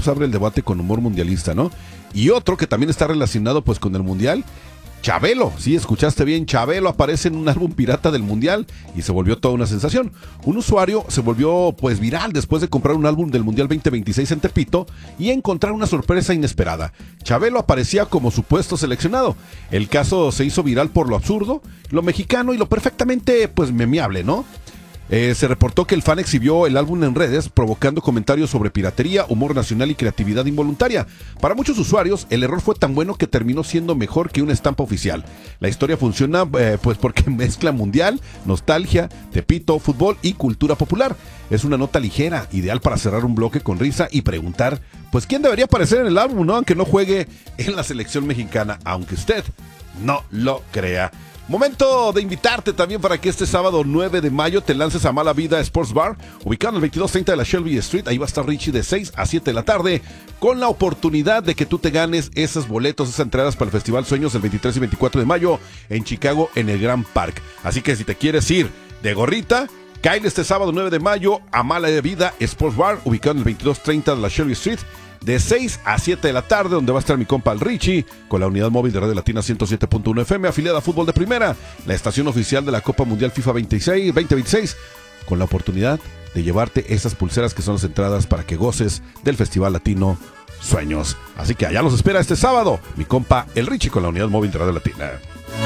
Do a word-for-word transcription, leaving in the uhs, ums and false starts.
pues abre el debate con humor mundialista, ¿no? Y otro que también está relacionado pues con el mundial, Chabelo, sí, escuchaste bien, Chabelo aparece en un álbum pirata del mundial y se volvió toda una sensación. Un usuario se volvió pues viral después de comprar un álbum del mundial veinte veintiséis en Tepito y encontrar una sorpresa inesperada. Chabelo aparecía como supuesto seleccionado. El caso se hizo viral por lo absurdo, lo mexicano y lo perfectamente pues memeable, ¿no? Eh, se reportó que el fan exhibió el álbum en redes, provocando comentarios sobre piratería, humor nacional y creatividad involuntaria. Para muchos usuarios, el error fue tan bueno que terminó siendo mejor que una estampa oficial. La historia funciona eh, pues porque mezcla mundial, nostalgia, Tepito, fútbol y cultura popular. Es una nota ligera, ideal para cerrar un bloque con risa y preguntar, pues quién debería aparecer en el álbum, ¿no? Aunque no juegue en la selección mexicana, aunque usted no lo crea. Momento de invitarte también para que este sábado nueve de mayo te lances a Mala Vida Sports Bar, ubicado en el veintidós treinta de la Shelby Street. Ahí va a estar Richie de seis a siete de la tarde, con la oportunidad de que tú te ganes esos boletos, esas entradas para el Festival Sueños el veintitrés y veinticuatro de mayo en Chicago, en el Grand Park. Así que si te quieres ir de gorrita, cáele este sábado nueve de mayo a Mala Vida Sports Bar, ubicado en el veintidós treinta de la Shelby Street, de seis a siete de la tarde, donde va a estar mi compa el Richie, con la unidad móvil de Radio Latina ciento siete punto uno F M, afiliada a Fútbol de Primera, la estación oficial de la Copa Mundial FIFA veintiséis, veinte veintiséis, con la oportunidad de llevarte esas pulseras que son las entradas para que goces del Festival Latino Sueños. Así que allá los espera este sábado, mi compa el Richie, con la unidad móvil de Radio Latina.